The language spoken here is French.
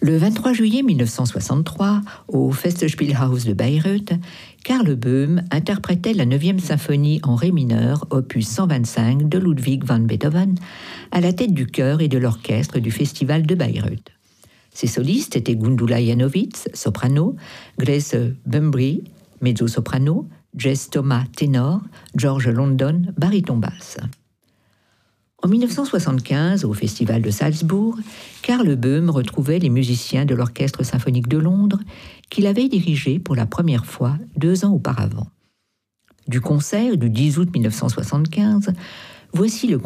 Le 23 juillet 1963, au Festspielhaus de Bayreuth, Karl Böhm interprétait la 9e symphonie en ré mineur, opus 125 de Ludwig van Beethoven, à la tête du chœur et de l'orchestre du Festival de Bayreuth. Ses solistes étaient Gundula Janowitz, soprano, Grace Bumbry, mezzo-soprano, Jess Thomas, ténor, George London, baryton basse. En 1975, au Festival de Salzbourg, Karl Böhm retrouvait les musiciens de l'Orchestre symphonique de Londres qu'il avait dirigé pour la première fois 2 ans auparavant. Du concert du 10 août 1975, voici le